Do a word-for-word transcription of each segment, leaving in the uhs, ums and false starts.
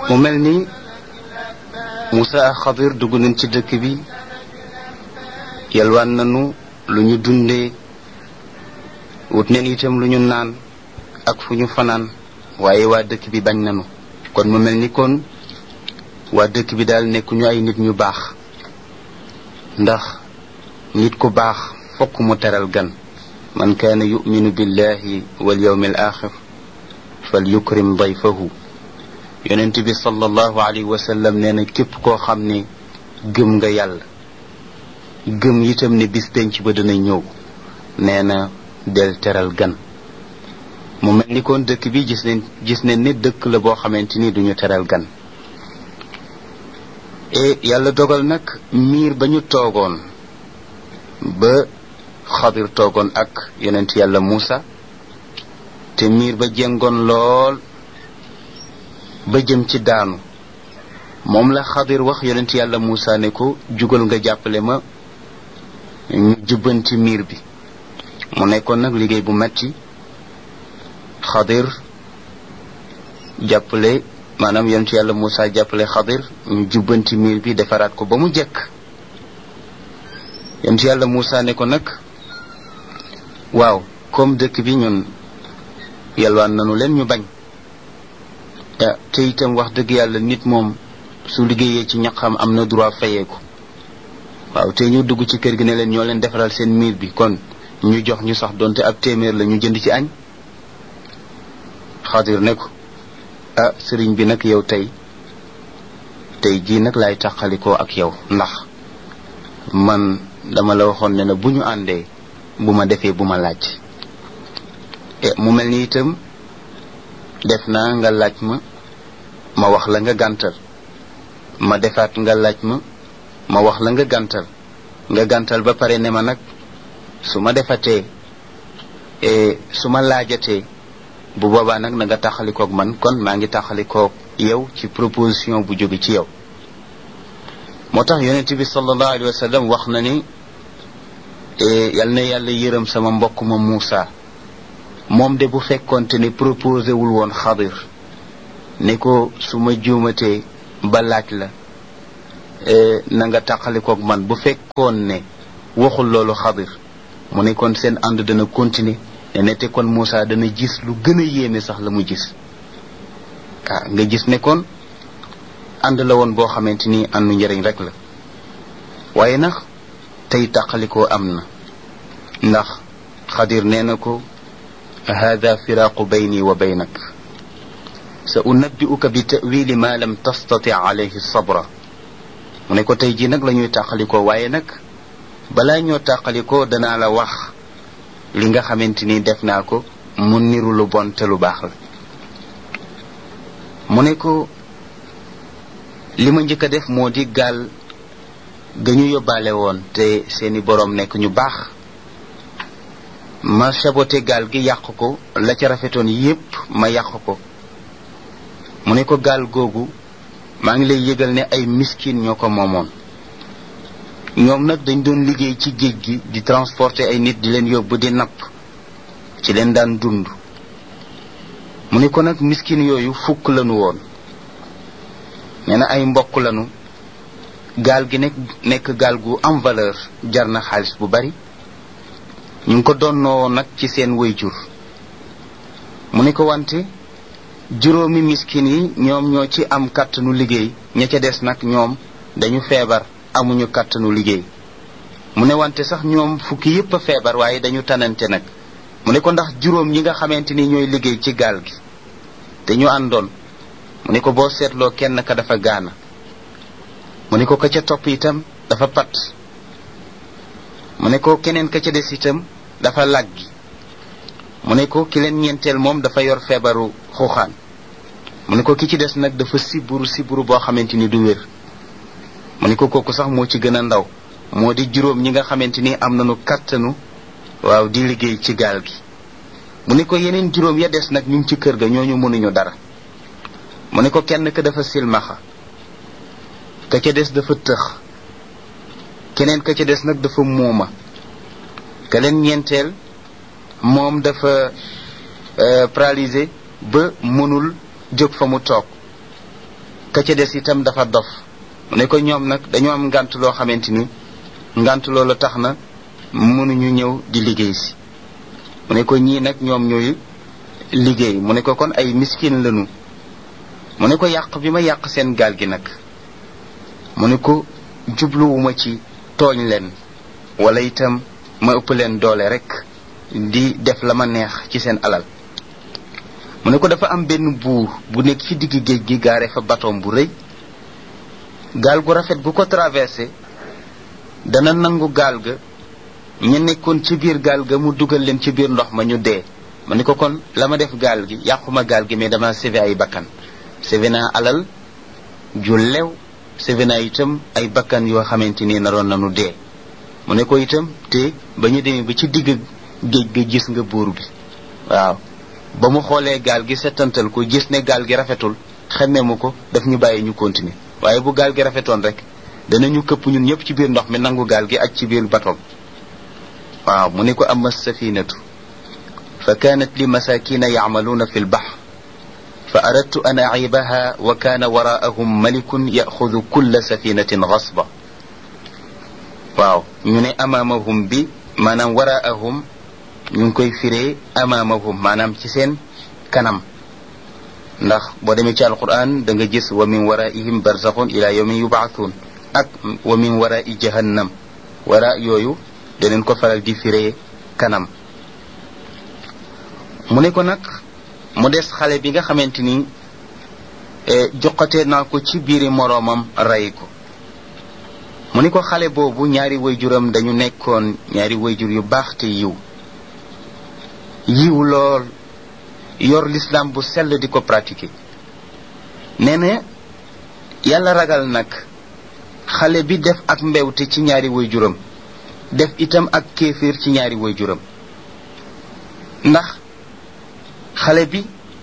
mu mel ni Moussa ak Xadir dugg nañ ci dëkk bi yalwaan nañu lu ñu dundee wut neen itam lu ñu naan ak fu ñu fanaan waaye waa dëkk bi bañ nañu kon mu mel ni kon waa dëkk bi daal nekkuñu ay nit ñu baax ndax nit ku baax fokk mu teral gan man kaana yuminu billahi wal yawmil axir fal yukrim dayfahu yonent bi sallallahu alayhi wa sallam nee na képp koo xam ne gëm nga yàlla gëm itam ne bis penc ba dana ñëw nee na del teral gan mu mel ni kon dëkk bi gis nañ gis nañ ne dëkk la boo xamante ni duñu teral gan et yàlla dogal nag miir ba ñu toogoon ba Xadir toogoon ak yonent yàlla Muusa te miir ba jengoon lool ba jëm ci daanu moom la Xadir wax yonent yàlla Muusa ne ko jugal nga jàppale ma ñu jubbanti miir bi mu nekkoon nag liggéey bu metti Xadir jàppale maanaam yonent yàlla Muusa jàppale Xadir ñu jubbanti miir bi defaraat ko ba mu jekk yonent yàlla Muusa ne ko nag waaw comme dëkk bi ñun yalwaan nanu leen ñu bañ te itam wax dëgg yàlla nit moom su liggéeyee ci ñaqam am na droit fayeeku waaw te ñu dugg ci kër gi ne leen ñoo leen defaral seen miir bi kon ñu jox ñu sax donte ab téeméer la ñu jënd ci añ Xadir ne ko ah sëriñ bi nag yow tey tey jii nag laay tàqalikoo ak yow ndax man dama la waxoon ne la bu ñu àndee bu ma defee bu ma laaj e mu mel ni itam def naa nga laaj ma ma wax la nga gàntal ma defaat nga laaj ma ma wax la nga gàntal nga gàntal ba pare ne ma nag su ma defatee e su ma laajatee bu boobaa nag na nga taxalikoog man kon maa ngi taxalikoog yow ci proposition bu jóge ci yow moo tax yonent bi sallallahu alayhi wa sallam wax na ni yal na yàlla yërëm sama mbokk ma Moussa moom de bu fekkonte ne proposé wul woon Xadir ne ko su ma juumatee ba laaj la na nga tàqalikoog man bu fekkoon ne waxul loolu Xadir mu ne kon seen ànd dana continuer ne nete kon Moussa dana gis lu gën a yéeme sax la mu gis ah nga gis ne kon ànd la woon boo xamante ni àndu njëriñ rek la waaye nag tey tàqalikoo am na ndax Xadir nee na ko hada firaaqu bayni wa baynak sa unabbi'uka bi ta'wili ma lam tastati alayhi sabra mu ne ko tey jii nag la ñuy tàqalikoo waaye nag balaa ñoo tàqalikoo danaa la wax li nga xamante ni def naa ko mu niru lu bon te lu baax la mu ne ko li ma njëkk a def moo di gaal ga ñu yóbbaale woon te seeni boroom nekk ñu baax ma saboté gaal gi yàq ko la ca rafetoon yépp ma yàq ko mu ne ko gaal googu maa ngi lay yëgal ne ay miskin ñoo ko moomoon ñoom nag dañ doon liggéey ci géej gi di transporter ay nit di leen yóbbu di napp ci leen daan dund mu ne ko nag miskin yooyu fukk lañu woon nee na ay mbokk lañu gaal gi nekk nekk gaal gu am valeur jar na xaalis bu bari ñu ngi ko donnoo nag ci seen waajur mu ne ko wante juróomi miskin yi ñoom ñoo ci am kàttanu liggéey ña ca des nag ñoom dañu feebar amuñu kàttanu liggéey mu ne wante sax ñoom fukki yépp a feebar waaye dañu tanante nag mu ne ko ndax juróom ñi nga xamante ni ñooy liggéey ci gaal gi te ñu àndoon mu ne ko boo seetloo kenn ka dafa gaana mu ne ko ka ca topp itam dafa pat mu ne ko keneen ka ca des itam dafa làggi mu ne ko ki leen ñeenteel moom dafa yor feebaru xuuxaan mu ne ko ki ci des nag dafa siburu siburu boo xamante ni du wér mu ne ko kooku sax moo ci gën a ndaw moo di juróom ñi nga xamante ni am nañu kàttanu waaw di liggéey ci gaal gi mu ne ko yeneen juróom ya des nag ñu ngi ci kër ga ñooñu mënuñu dara mu ne ko kenn ka dafa silmaxa ka ca des dafa tëx keneen ka ca des nag dafa muuma ka leen ñeenteel moom dafa paralysé ba mënul jóg fa mu toog ka ca des itam dafa dof mu ne ko ñoom nag dañoo am ngànt loo xamante ni ngànt loolu tax na mënuñu ñëw di liggéey si mu ne ko ñii nag ñoom ñooy liggéey mu ne ko kon ay miskin lañu mu ne ko yàq bi ma yàq seen gaal gi nag mu ne ko jubluwuma ci tooñ leen wala itam ma ëpp leen doole rek di def la ma neex ci seen alal mu ne ko dafa am benn buur bu nekk ci digg géej gi gaare fa batoom bu rëy gaal gu rafet gu ko traversé dana nangu gaal ga ña nekkoon ci biir gaal ga mu dugal leen ci biir ndox ma ñu dee ma ne ko kon la ma def gaal gi yàquma gaal gi mais dama sauvé ay bakkan sauvé naa alal ju lew sauvé naa itam ay bakkan yoo xamante ni naroon nanu dee mu ne ko itam te ba ñu demee ba ci digg géej ga gis nga buur bi waaw ba mu xoolee gaal gi settantal ko gis ne gaal gi rafetul xemme mu ko daf ñu bàyyi ñu continuer waaye bu gaal gi rafetoon rek danañu këpp ñun ñëpp ci biir ndox mi nangu gaal gi ak ci biir bateau waaw mu ne ko amma safinatu fa kanat li masakina ya'maluna fi al-bahr fa aradtu an a'ibaha wa kana wara'ahum malikun ya'khudhu kull safinatin ghasba waaw ñu ne amamahum bi maanaam wara'ahum ñu ngi koy firee amamahum maanaam ci seen kanam ndax boo demee ci alquran da nga gis wa min wara'ihim barzakhun ila yawmin yub'athun ak wa min wara'i jahannam wara yooyu daneen ko faral di firee kanam mu ne ko nag mu des xale bi nga xamante ni joxatee naa ko ci biiri moroomam rey ko mu ne ko xale boobu ñaari wayjuram dañu nekkoon ñaari wayjur yu baax te yiw yiw lool yor l'islam bu sell di ko pratiquer nee na yàlla ragal nag xale bi def ak mbewte ci ñaari wayjuram def itam ak kéefir ci ñaari wayjuram ndax xale bi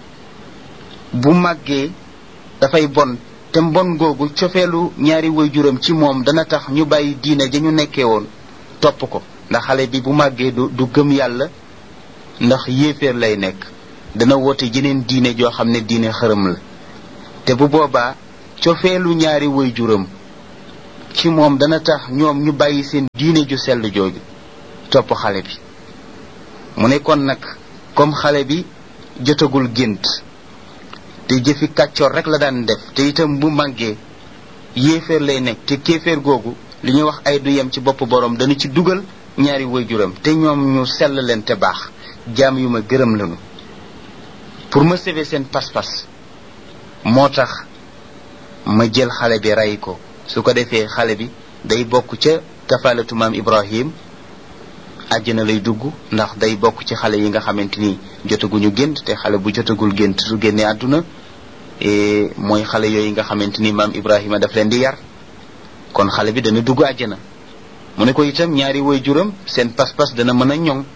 bu màggee dafay bon te mbon googu cofeelu ñaari wayjuram ci moom dana tax ñu bàyyi diine ja ñu nekkee woon topp ko ndax xale bi bu màggee du du gëm yàlla ndax yéeféer lay nekk dana woote jeneen diine joo xam ne diine xërëm la te bu boobaa cofeelu ñaari wayjuram ci moom dana tax ñoom ñu bàyyi seen diine ju sell jooju topp xale bi mu ne kon nag comme xale bi jotagul gént te jëfi kàccoor rek la daan def te itam bu màggee yéeféer lay nekk te kéeféer googu li ñuy wax ay du yem ci bopp borom dana ci dugal ñaari wayjuram te ñoom ñu sell leen te baax jaam yu ma gërëm lañu pour ma sauver seen pas-pas moo tax ma jël xale bi rey ko su ko defee xale bi day bokk ca kafalatu maam Ibrahim àjjana lay dugg ndax day bokk ci xale yi nga xamante ni jotaguñu gént te xale bu jotagul gént su génnee àdduna mooy xale yooyu nga xamante ni maam Ibrahima daf leen di yar kon xale bi dana dugg àjjana mu ne ko itam ñaari waajuram seen pas-pas dana mën a ñoŋ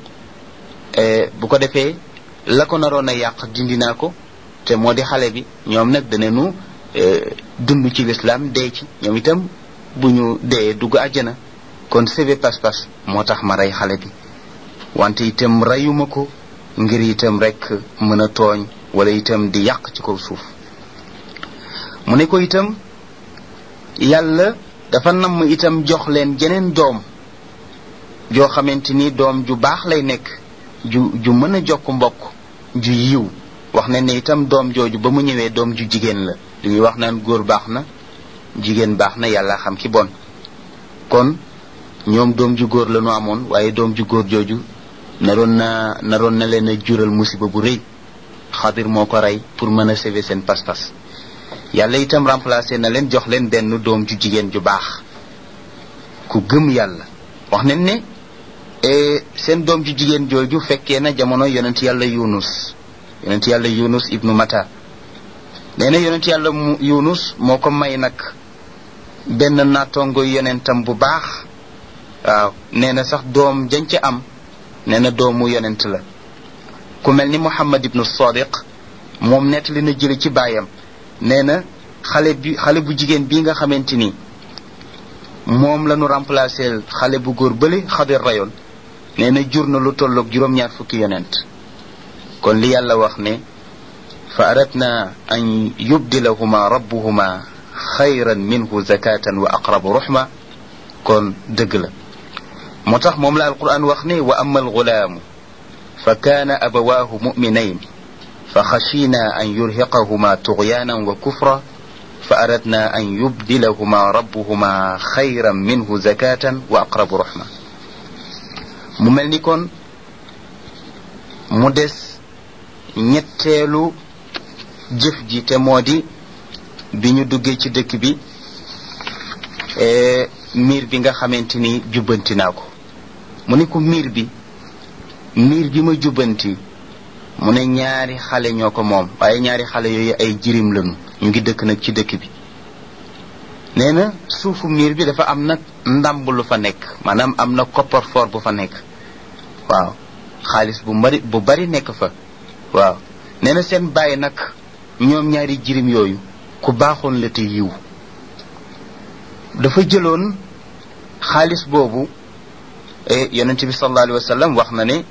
bu ko defee la ko naroon a yàq dindi naa ko te moo di xale bi ñoom nag danañu dund ci lislaam dee ci ñoom itam bu ñu dee dugg àjjana kon sebe pas-pas moo tax ma rey xale bi wante itam reyuma ko ngir itam rek mën a tooñ wala itam di yàq ci kaw suuf mu ne ko itam yàlla dafa namm itam jox leen jeneen doom joo xamante ni doom ju baax lay nekk ju ju mën a jokk mbokk ju yiw wax ne ne itam doom jooju ba mu ñëwee doom ju jigéen la li ñuy wax naan góor baax na jigéen baax na yàlla xam ki bon kon ñoom doom ju góor la ñu amoon waaye doom ju góor jooju naroon na naroon na leen a jural musiba bu rëy xadir moo ko rey pour mën a sauver seen pas-pas yàlla itam remplacé na leen jox leen benn doom ju jigéen ju baax ku gëm yàlla wax nañ ne seen doom ju jigéen jooju fekkee na jamono yonent yàlla yunus yonent yàlla yunus ibnu mata nee na yonent yàlla yunus moo ko may nag benn naatongo yonentam bu baax waaw nee na sax doom jañ ca am nee na doomu yonent la ku mel ni muhammad ibnu sadiq moom nettali na jële ci baayam nee na xale bi xale bu jigéen bii nga xamante ni moom la ñu remplacer xale bu góor bële xadir rayoon nee na jur na lu tolloog juróom-ñaar fukki yonent kon li yàlla wax ne fa aradna an yubdilahuma rabbuhuma xayran minhu zakatan wa aqrabu ruxma kon dëgg la moo tax moom la alquran wax ne wa ama alxulaamu fa kaana abawaahu muminayn fa xashina an yurhiqahuma tugyaanan wa kufra fa aradna an yubdilahuma rabbuhuma xayran minhu zakatan wa aqrabu ruxma mu mel ni kon mu des ñetteelu jëf ji te moo di bi ñu duggee ci dëkk bi miir bi nga xamante ni jubbanti naa ko mu ne ko miir bi miir bi ma jubbanti mu ne ñaari xale ñoo ko moom waaye ñaari xale yooyu ay jirim lañu ñu ngi dëkk nag ci dëkk bi nee na suufu miir bi dafa am nag ndàmb lu fa nekk maanaam am na coffre-fort bu fa nekk waaw xaalis bu bari bu bari nekk fa waaw nee na seen bàyyi nag ñoom ñaari jirim yooyu ku baaxoon la te yiw dafa jëloon xaalis boobu yonent bi sallallahu alayhi wa sallam wax na ne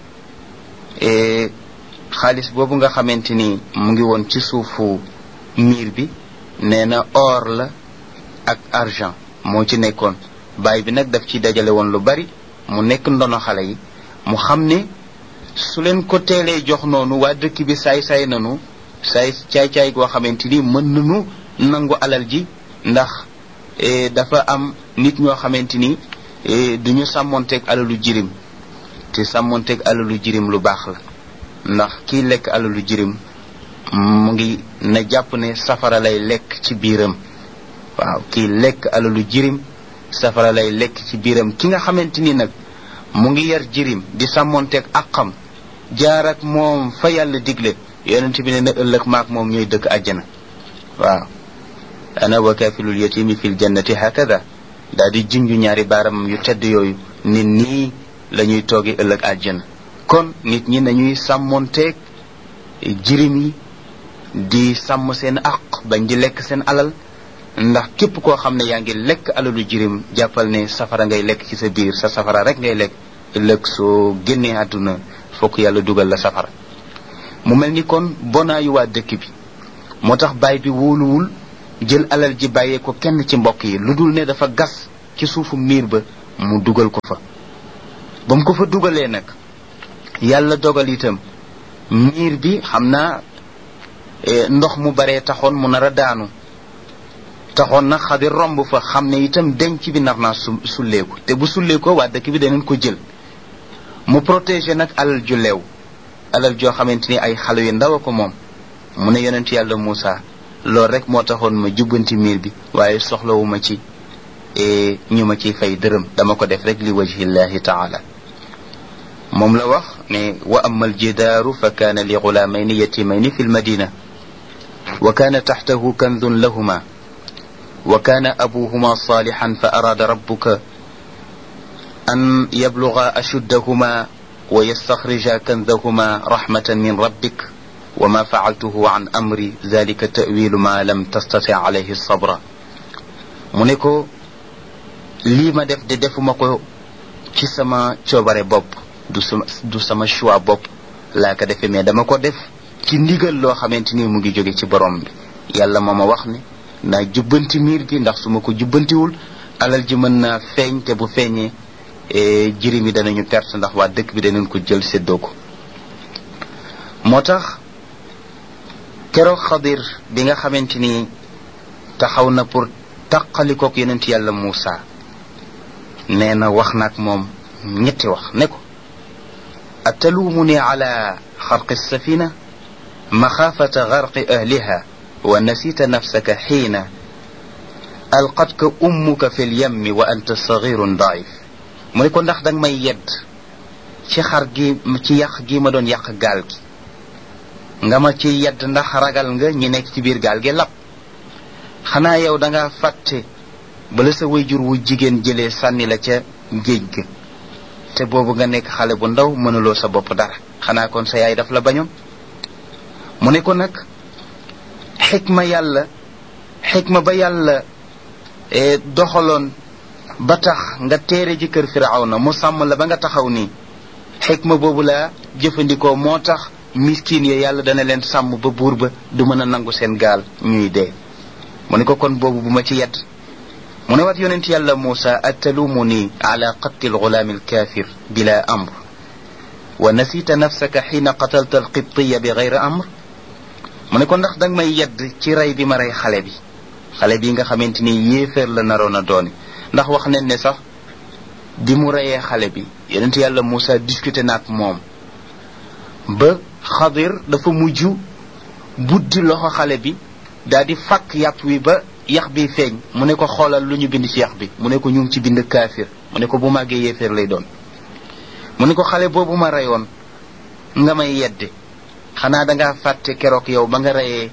xaalis boobu nga xamante ni mu ngi woon ci suufu miir bi nee na or la ak argent moo ci nekkoon baay bi nag daf ci dajale woon lu bari mu nekk ndono xale yi mu xam ne su leen ko teelee jox noonu waa dëkk bi saay-saay nanu saay caay-caay goo xamante ni mën nanu nangu alal ji ndax dafa am nit ñoo xamante ni duñu sàmmonteeg alalu jirim te sàmmonteeg alalu jirim lu baax la ndax kiy lekk alalu jirim mu ngi na jàpp ne safara lay lekk ci biiram waaw kiy lekk alalu jirim safara lay lekk ci biiram ki nga xamante ni nag mu ngi yar jirim di sàmmonteeg àqam jaar ak moom fa yàlla digle yonent bi ne na ëllëg maak moom ñooy dëkk àjjana waaw ana wa kaafilul yatimi fil jannati hakada daal di junju ñaari baaram yu tedd yooyu nit nii la ñuy toogi ëllëg àjjana kon nit ñi nañuy sàmmonteeg jirim yi di sàmm seen àq bañ di lekk seen alal ndax képp koo xam ne yaa ngi lekk alalu jirim jàppal ne safara ngay lekk ci sa biir sa safara rek ngay lekk ëllëg soo génnee àdduna fokk yàlla dugal la safara mu mel ni kon bonaayu waa dëkk bi moo tax baay bi wóoluwul jël alal ji bàyyee ko kenn ci mbokk yi lu dul ne dafa gas ci suufu miir ba mu dugal ko fa ba mu ko fa dugalee nag yàlla dogal itam miir bi xam naa ndox mu baree taxoon mu nar a daanu taxoon na Xadir romb fa xam ne itam denc bi nar naa su sulleeku te bu sulleekoo waa dëkk bi danañ ko jël mu protéger nag alal ju leew alal joo xamante ni ay xale yu ndaw a ko moom mu ne yonent yàlla Muusa loolu rek moo taxoon ma jubbanti miir bi waaye soxlawuma ci ñu ma ciy fay dërëm dama ko def rek li wajhillahi taala moom la wax ne wa amma aljidaaru fa kaana li gulaamayni yatimayni fi lmadina wa kaana taxtahu kanzun lahuma wa kaana abuhuma saalixan fa araada rabbuka an yabluga ashuddahuma wa yastaxrija kanzahuma rahmatan min rabbik wa ma faaltuhu an amri zalika tawilu ma lam tastati alayhi sabra mu ne ko lii ma def de defuma ko ci sama coobare bopp du sama du sama choix bopp laa ko defee mais dama ko def ci ndigal loo xamante ni mu ngi jóge ci borom bi yàlla moo ma wax ne naa jubbanti miir bi ndax su ma ko jubbantiwul alal ji mën naa feeñ te bu feeñee jirim yi danañu perte ndax waa dëkk bi danañ ko jël séddoo ko moo tax keroog Xadir bi nga xamante ni taxaw na pour taqalikook yonent yàlla Muusa nee na wax naag moom ñetti wax ne ko atalumuni ala xarqi safina maxaafata garqi ahliha wa nasita nafsaka xiina alqatka ummuka fi lyammi wa anta sagirun daif mu ne ko ndax danga may yedd ci xar gi ci yàq gi ma doon yàq gaal gi nga ma ci yedd ndax ragal nga ñi nekk ci biir gaal gi lab xanaa yow danga fàtte bala sa wayjur wu jigéen jëlee sànni la ca géej ga te boobu nga nekk xale bu ndaw mënuloo sa bopp dara xanaa kon sa yaay daf la bañoon mu ne ko nag xikma yàlla xikma ba yàlla doxaloon ba tax nga teere ji kër Firawna mu sàmm la ba nga taxaw nii xikma boobu laa jëfandikoo moo tax miskin ya yàlla dana leen sàmm ba buur ba du mën a nangu seen gaal ñuy dee mu ne ko kon boobu bu ma ci yedd mu ne wat yonent yàlla Muusa atalumuni ala qatli alghulaam alkaafir bila amr wa nasita nafsaka xiina qatalta alqibtiya bi gayri amr mu ne ko ndax danga may yedd ci rey bi ma rey xale bi xale bi nga xamante ni yéeféer la naroon a dooni ndax wax nañ ne sax bi mu reyee xale bi yonent yàlla Muusa discuté na ak moom ba Xadir dafa mujj buddi loxo xale bi daal di fàkk yàpp wi ba yax bi feeñ mu ne ko xoolal lu ñu bind ci yax bi mu ne ko ñu ngi ci bind kaafir mu ne ko bu màggee yéeféer lay doon mu ne ko xale boobu ma reyoon nga may yedde xanaa dangaa fàtte keroog yow ba nga reyee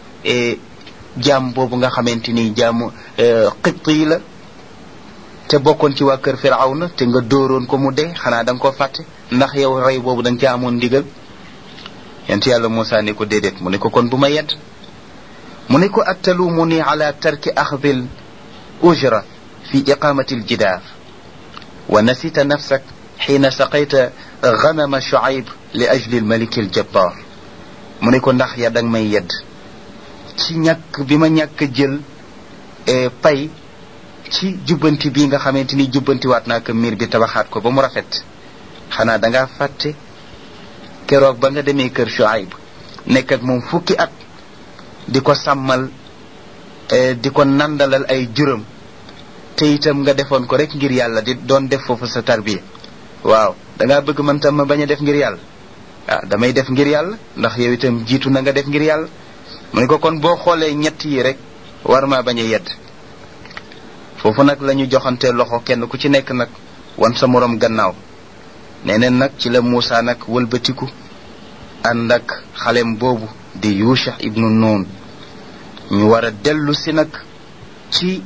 jaam boobu nga xamante ni jaamu xibt yi la te bokkoon ci waa kër Firawna te nga dóoroon ko mu dee xanaa da nga ko fàtte ndax yow rey boobu da nga ca amoon ndigal yent yàlla Muusa ne ko déedéet mu ne ko kon bu ma yedd mu ne ko attalumuni ala tarki axdil ujra fi iqamati aljidaar wa nasita nafsak xiina saqayta ganama Shuayb li ajli almaliki aljabbar mu ne ko ndax ya danga may yedd ci ñàkk bi ma ñàkk jël pay ci jubbanti bi nga xamante ni jubbantiwaat naa ko miir bi tabaxaat ko ba mu rafet xanaa dangaa fàtte keroog ba nga demee kër Shuayb nekk ak moom fukki at di ko sàmmal di ko nandalal ay juram te itam nga defoon ko rek ngir yàlla di doon def foofu sa tarbiya waaw dangaa bëgg man tam ma bañ a def ngir yàlla ah damay def ngir yàlla ndax yow itam jiitu na nga def ngir yàlla mu ne ko kon boo xoolee ñett yi rek war maa bañ a yedd foofu nag la ñu joxante loxo kenn ku ci nekk nag wan sa morom gannaaw neneen nag ci la Muusa nag wëlbatiku ànd ak xalem boobu di Yusha ibnu Nun ñu war a dellu si nag ci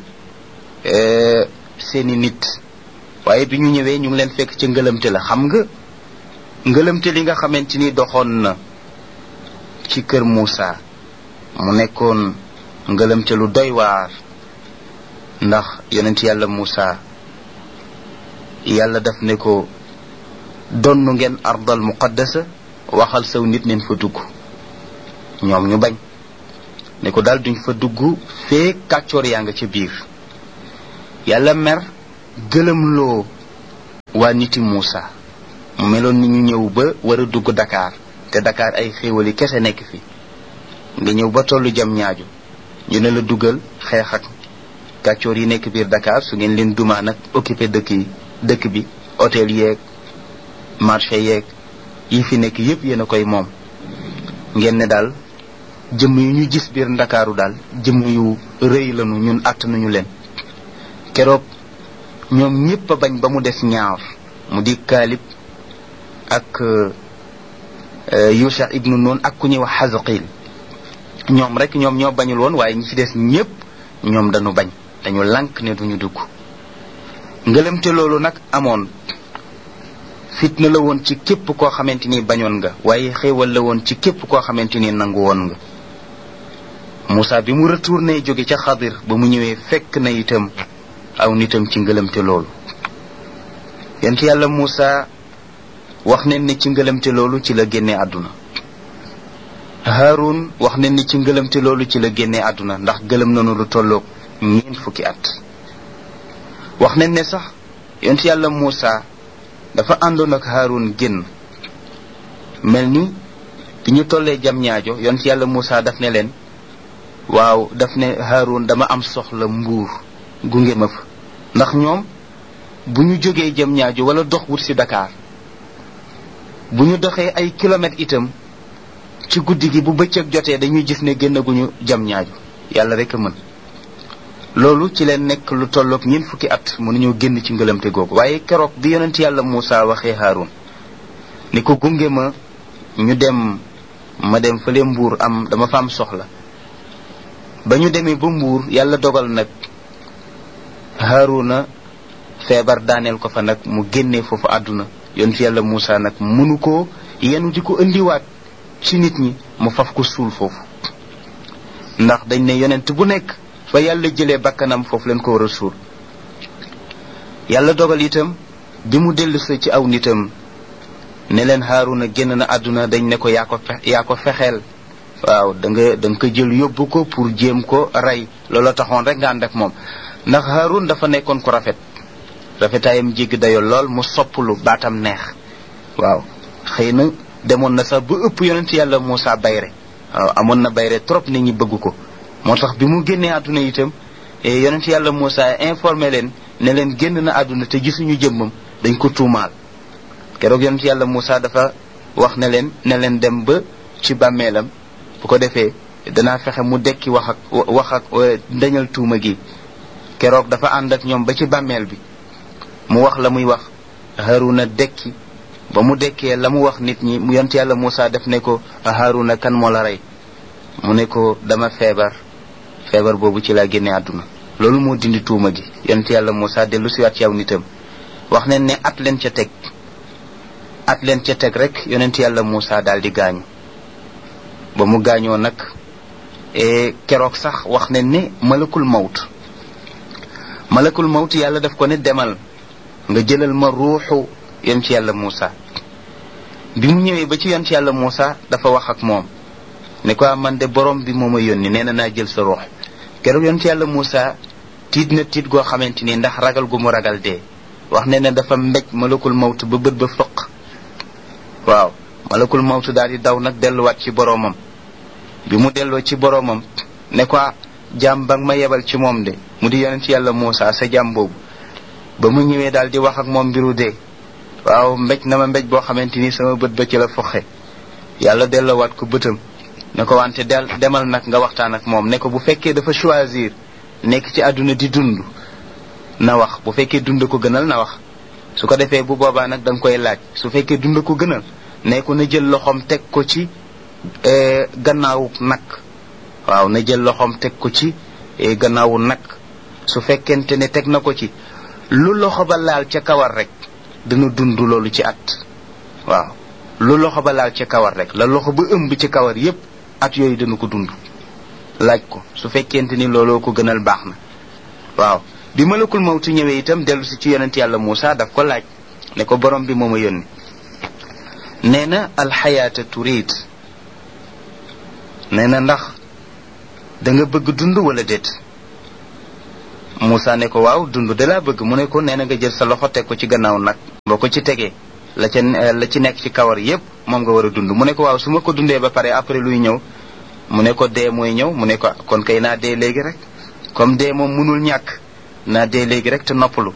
seeni nit waaye bi ñu ñëwee ñu ngi leen fekk ci ngëlëmte la xam nga ngëlëmte li nga xamante ni doxoon na ci kër Muusa mu nekkoon ngëlëmte lu doy waar ndax yonent yàlla Muusa yàlla daf ne ko donnu ngeen ardal muqaddasa waxal saw nit neen fa dugg ñoom ñu bañ ne ko daal duñ fa dugg fee kàccoor yaa nga ca biir yàlla mer gëlëmloo waa niti Muusa mu meloon ni ñu ñëw ba war a dugg Dakar te Dakar ay xéewali kese nekk fi nga ñëw ba tollu jam ñaaju ñu ne la dugal xeex ak kàccoor yi nekk biir Dakar su ngeen leen dumaa nag occupé dëkk yi dëkk bi hôtel yeeg marché yeeg yi fi nekk yépp yéen a koy moom ngeen ne daal jëmm yu ñu gis biir Ndakaaru daal jëmm yu rëy lanu ñun àttanuñu leen keroog ñoom ñépp a bañ ba mu des ñaar mu di Kaalib ak Yusha ibnu Nun ak ku ñuy wax Xazaqil ñoom rek ñoom ñoo bañul woon waaye ñi ci des ñépp ñoom dañu bañ dañu lànk ne duñu dugg ngëlëmte loolu nag amoon fitna la woon ci képp koo xamante ni bañoon nga waaye xéewal la woon ci képp koo xamante ni nangu woon nga Muusa bi mu retourné jóge ca Xadir ba mu ñëwee fekk na itam aw nitam ci ngëlëmte loolu yent yàlla Muusa wax nañ ne ci ngëlëmte loolu ci la génnee àdduna Haarun wax nañ ne ci ngëlëmte loolu ci la génnee àdduna ndax gëlëm nanu lu tolloog ñeent fukki at wax nañ ne sax yent yàlla Muusa dafa àndoon ak Haarun génn mel ni bi ñu tollee jam ñaajo yont yàlla Muusa daf ne leen waaw daf ne Haarun dama am soxla mbuur gunge ma fa ndax ñoom bu ñu jógee jam ñaajo wala dox wut ci Dakar bu ñu doxee ay kilomètres itam ci guddi gi bu bëccëg jotee dañuy gis ne génnaguñu jam ñaajo yàlla rek a mën loolu ci leen nekk lu tolloog ñeent fukki at mënuñoo génn ci ngëlamte googu waaye keroog bi yonent yàlla Muusa waxee Haarun ni ko gunge ma ñu dem ma dem fële Mbuur am dama fa am soxla ba ñu demee ba Mbuur yàlla dogal nag Haaruna feebar daaneel ko fa nag mu génnee foofu àdduna yonent yàlla Muusa nag mënu ko yenu di ko indiwaat ci nit ñi mu faf ko suul foofu ndax dañ ne yonent bu nekk fa yàlla jëlee bakkanam foofu leen ko war a suul yàlla dogal itam bi mu dellusee ci aw nitam ne leen Haaruna génn na àdduna dañ ne ko yaa ko fe yaa ko fexeel waaw da nga da nga ko jël yóbbu ko pour jéem ko rey looloo taxoon rek nga ànd ak moom ndax Haarun dafa nekkoon ku rafet rafetaayam jégg dayo lool mu sopplu baatam neex waaw xëy na demoon na sax ba ëpp yonent yàlla Muusa bayre waaw amoon na bayre trop nit ñi bëgg ko moo tax bi mu génnee àdduna itam yonent yàlla Muusa informé leen ne leen génn na àdduna te gisuñu jëmmam dañ ko tuumaal keroog yonent yàlla Muusa dafa wax ne leen ne leen dem ba ci bàmmeelam bu ko defee danaa fexe mu dekki wax ak wax ak dañal tuuma gi keroog dafa ànd ak ñoom ba ci bàmmeel bi mu wax la muy wax Haaruna dekki ba mu dekkee la mu wax nit ñi mu yonent yàlla Muusa def ne ko Haaruna kan moo la rey mu ne ko dama feebar feebar boobu ci laa génne àdduna loolu moo dindi tuuma gi yonent yàlla Muusa dellu siwaat ci aw nitam wax ne ne at leen ca teg at leen ca teg rek yonent yàlla Muusa daal di gaañu ba mu gaañoo nag keroog sax wax ne ne malakul mawt malakul mawt yàlla daf ko ne demal nga jëlal ma ruuxu yonent yàlla Muusa bi mu ñëwee ba ci yonent yàlla Muusa dafa wax ak moom ne ko man de borom bi moo ma yónni nee na naa jël sa ruux keroog yonent yàlla Muusa tiit na tiit goo xamante ni ndax ragal gu mu ragal dee wax ne ne dafa mbéj malakul mawt ba bët ba fëq waaw malakul mawt daal di daw nag delluwaat ci boromam bi mu delloo ci boromam ne ko jaam ba nga ma yebal ci moom de mu di yonent yàlla Muusa sa jaam boobu ba mu ñëwee daal di wax ak moom mbiru dee waaw mbéj na ma mbéj boo xamante ni sama bët ba ci la foxe yàlla delloowaat ko bëtam ne ko wante del demal nag nga waxtaan ak moom ne ko bu fekkee dafa choisir nekk ci àdduna di dund na wax bu fekkee dund ko gënal na wax su ko defee bu boobaa nag da nga koy laaj su fekkee dund ko gënal ne ko na jël loxoom teg ko ci gannaawu nag waaw na jël loxoom teg ko ci gannaawu nag su fekkente ne teg na ko ci lu loxo ba laal ca kawar rek dana dund loolu ci at waaw lu loxo ba laal ca kawar rek la loxo ba ëmb ci kawar yépp at yooyu dana ko dund laaj ko su fekkente ni looloo ko gënal baax na waaw bi malakul mawtu ñëwee itam dellu si ci yonent yàlla Muusa daf ko laaj ne ko borom bi moo ma yónni nee na alxayaata turid nee na ndax da nga bëgg dund wala déet Muusa ne ko waaw dund da laa bëgg mu ne ko nee na nga jël sa loxo teg ko ci gannaaw nag boo ko ci tegee la ca la ci nekk ci kawar yépp moom nga war a dund mu ne ko waaw su ma ko dundee ba pare après luy ñëw mu ne ko dee mooy ñëw mu ne ko kon kay naa dee léegi rek comme dee moom mënul ñàkk naa dee léegi rek te noppalu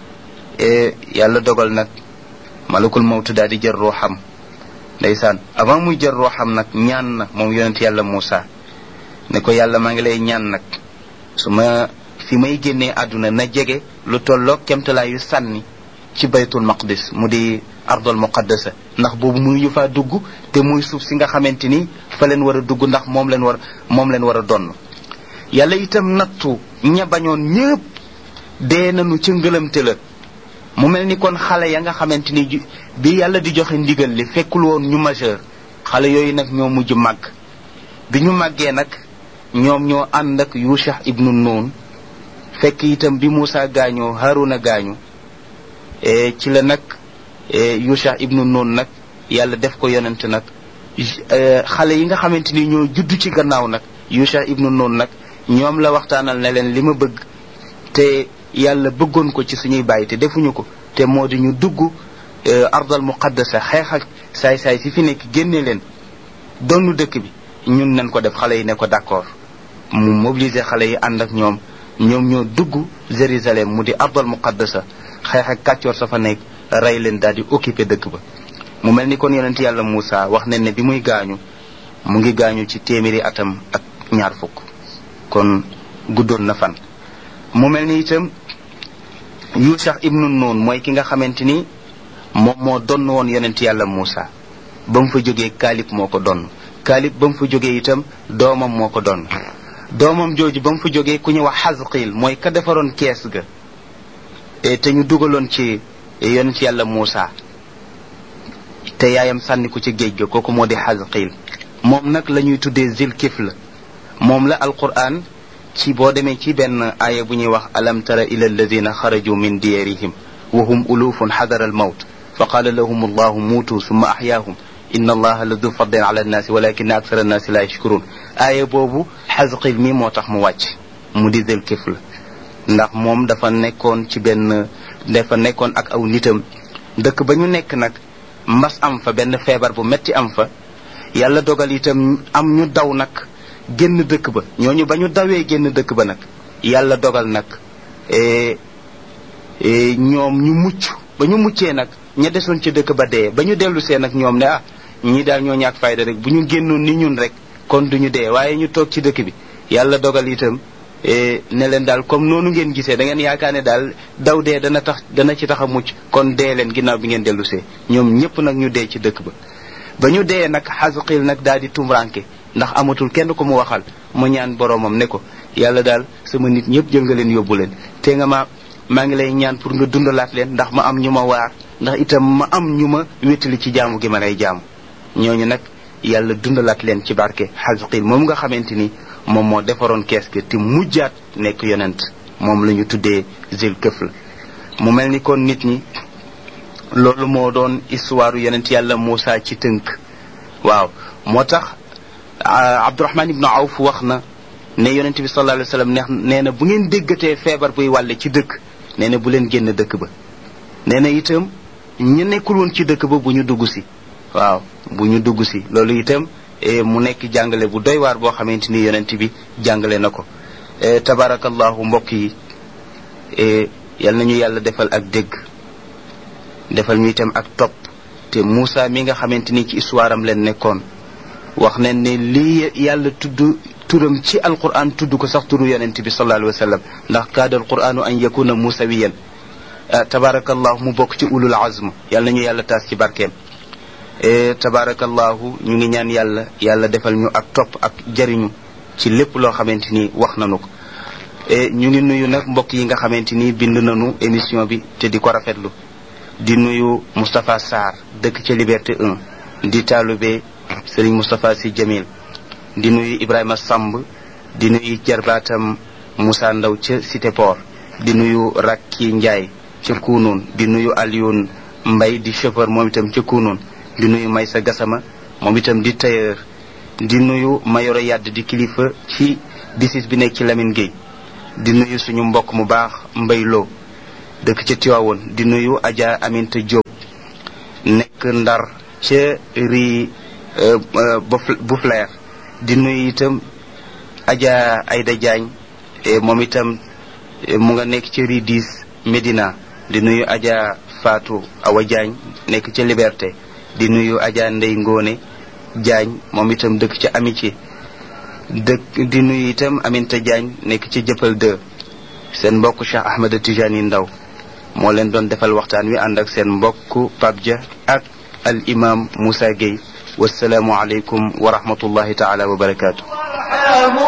yàlla dogal nag malakul mawtu daal di jël ruuxam ndeysaan avant muy jël ruuxam nag ñaan na moom yonent yàlla Muusa ne ko yàlla maa ngi lay ñaan nag su ma fi may génnee àdduna na jege lu tolloog kemtalaayu sànni ci baytul maqdis mu di ardul muqaddasa ndax boobu muy yu faa dugg te muy suuf si nga xamante ni fa leen war a dugg ndax moom leen war moom leen war a donn yàlla itam nattu ña bañoon ñépp dee nañu ca ngëlamte la mu mel ni kon xale ya nga xamante ni bi yàlla di joxe ndigal li fekkul woon ñu majeur xale yooyu nag ñoo mujj màgg bi ñu màggee nag ñoom ñoo ànd ak Yusha ibnu Nun fekk itam bi Muusa gaañoo Haaruna gaañu ci la nag Yusha ibnu Nun nag yàlla def ko yonent nag xale yi nga xamante ni ñoo judd ci gannaaw nag Yusha ibnu Nun nag ñoom la waxtaanal ne leen li ma bëgg te yàlla bëggoon ko ci suñuy bàyyi te defuñu ko te moo di ñu dugg ardal muqaddasa xeex ak saay-saay si fi nekk génne leen doonu dëkk bi ñun nañ ko def xale yi ne ko d'accord mu mobiliser xale yi ànd ak ñoom ñoom ñoo dugg Jérusalem mu di ardal muqaddasa xeex ak kàccoor sa fa nekk rey leen daal di occuper dëkk ba mu mel ni kon yonent yàlla Muusa wax nañ ne bi muy gaañu mu ngi gaañu ci téeméeri atam ak ñaar fukk kon guddoon na fan mu mel ni itam Yusha ibnu Nun mooy ki nga xamante ni moom moo donn woon yonent yàlla Muusa ba mu fa jógee Kaalib moo ko donn Kaalib ba mu fa jógee itam doomam moo ko donn doomam jooju ba mu fa jógee ku ñu wax Xasqiil mooy ka defaroon kees ga te ñu dugaloon ci yonent yàlla Muusa te yaayam sànni ko ci géej ga kooku moo di Xasqiil moom nag la ñuy tuddee Zilkifl moom la alquran ci boo demee ci benn aaya bu ñuy wax alam tara ila alladina xaraju min diyarihim wa hum ulufun xadara al mawt fa qaala lahum allahu muutu summa ahyaahum inna allaha la du fadlin ala annaasi walakinna aksara annaasi la yashkurun aaya boobu Xasqil mi moo tax mu wàcc mu di Zul Kifl ndax moom dafa nekkoon ci benn dafa nekkoon ak aw nitam dëkk ba ñu nekk nag mbas am fa benn feebar bu metti am fa yàlla dogal itam am ñu daw nag génn dëkk ba ñooñu ba ñu dawee génn dëkk ba nag yàlla dogal nag ñoom ñu mucc ba ñu muccee nag ña desoon ci dëkk ba dee ba ñu dellu see nag ñoom ne ah ñii daal ñoo ñàkk fayda rek bu ñu génnoon ni ñun rek kon duñu dee waaye ñu toog ci dëkk bi yàlla dogal itam ne leen daal comme noonu ngeen gisee da ngeen yaakaar ne daal daw dee dana tax dana ci tax a mucc kon dee leen ginnaaw bi ngeen dellu see ñoom ñëpp nag ñu dee ci dëkk ba ba ñu dee nag Xasqil nag daal di tumranke ndax amatul kenn ko mu waxal mu ñaan boroomam ne ko yàlla daal sama nit ñëpp jël nga leen yóbbu leen te nga ma maa ngi lay ñaan pour nga dundalaat leen ndax ma am ñu ma waar ndax itam ma am ñu ma wéttali ci jaamu gi ma lay jaamu ñooñu nag yàlla dundalaat leen ci barke Xasqil moom nga xamante ni moom moo defaroon kees gi te mujjaat nekk yonent moom la ñu tuddee Zul Kifl mu mel ni kon nit ñi loolu moo doon histoire yonent yàlla Muusa ci tënk waaw moo tax Abdurahman ibnu Awf wax na ne yonent bi sallallahu alayhi wa sallam ne nee na bu ngeen déggatee feebar buy wàlle ci dëkk nee na bu leen génn dëkk ba nee na itam ñu nekkul woon ci dëkk ba bu ñu dugg si waaw bu ñu dugg si loolu itam mu nekk jàngale bu doy waar boo xamante ni yonent bi jàngale na ko tabarakallahu mbokk yi yal nañu yàlla defal ak dégg defal ñu itam ak topp te Muusa mi nga xamante ni ci histoire am leen nekkoon wax nañ ne lii yàlla tudd turam ci alquran tudd ko sax turu yonent bi sallallahu alayhi wa sallam ndax kaada alquranu an yakuna musawiyan tabarakallahu mu bokk ci ulul azm yal nañu yàlla taas ci barkeem tabarakallahu ñu ngi ñaan yàlla yàlla defal ñu ak topp ak jariñu ci lépp loo xamante ni wax nañu ko ñu ngi nuyu nag mbokk yi nga xamante ni bind nañu émission bi te di ko rafetlu di nuyu Moustapha Sarr dëkk ca Liberté un di taalube Serigne Moustapha Sy Jamil di nuyu Ibrahima Samb di nuyu jarbaatam Moussa Ndaw ca Cité Port di nuyu Rakki Ndiaye ca Kounoun di nuyu Alioune Mbaye di chauffeur moom itam ca Kounoun di nuyu Maysa Gassama moom itam di tailleur di nuyu Mayoro Yadd di kilifa ci bisis bi nekk ci Lamine Gueye di nuyu suñu mbokk mu baax Mbay Lo dëkk ca Tiwaawoon di nuyu Adja Aminta Diop nekk Ndar ca ri Bouflair di nuyu itam Adja Aïda Diagne moom itam mu nga nekk ca ri dix Médina di nuyu Adja Fatou Awa Diagne nekk ca Liberté di nuyu Adja Ndey Ngone Diagne moom itam dëkk ca Amitié dëkk di nuyu itam Aminta Diagne nekk ca Jëppal deux seen mbokk Cheikh Ahmed Tijani Ndaw moo leen doon defal waxtaan wi ànd ak seen mbokk Pape Dia ak al imam Moussa Gueye wassalaamu aleykum wa rahmatullahi taala wa barakaatu